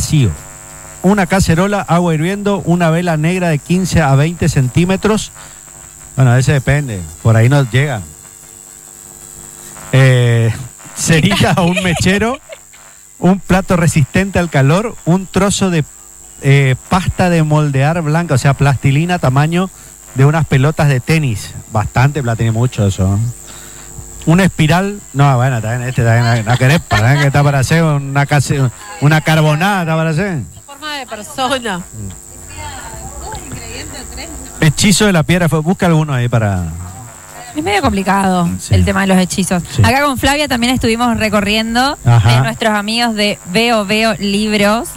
vacío. Una cacerola, agua hirviendo, una vela negra de 15 a 20 centímetros. Bueno, a veces depende, por ahí nos llega. Cerilla o un mechero, un plato resistente al calor, un trozo de pasta de moldear blanca, o sea, plastilina tamaño de unas pelotas de tenis. Bastante, tiene mucho eso, ¿no? Una espiral, no, bueno, también la querés para, que está para hacer una carbonada, está para hacer. Forma de persona. Hechizo de la piedra, busca alguno ahí para... Es medio complicado el tema de los hechizos. Sí. Acá con Flavia también estuvimos recorriendo nuestros amigos de Veo Libros.